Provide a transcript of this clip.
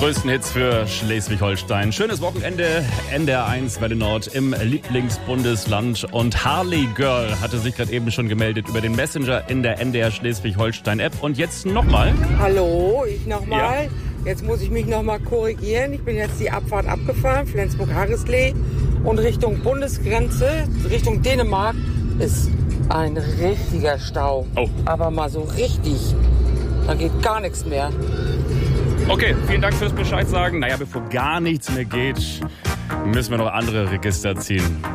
größten Hits für Schleswig-Holstein. Schönes Wochenende, NDR 1 Welle Nord im Lieblingsbundesland. Und Harley Girl hatte sich gerade eben schon gemeldet über den Messenger in der NDR Schleswig-Holstein App. Und jetzt nochmal. Hallo, ich nochmal. Ja. Jetzt muss ich mich nochmal korrigieren. Ich bin jetzt die Abfahrt abgefahren, Flensburg-Harrisley. Und Richtung Bundesgrenze, Richtung Dänemark, ist ein richtiger Stau. Oh. Aber mal so richtig. Da geht gar nichts mehr. Okay, vielen Dank fürs Bescheid sagen. Naja, bevor gar nichts mehr geht, müssen wir noch andere Register ziehen.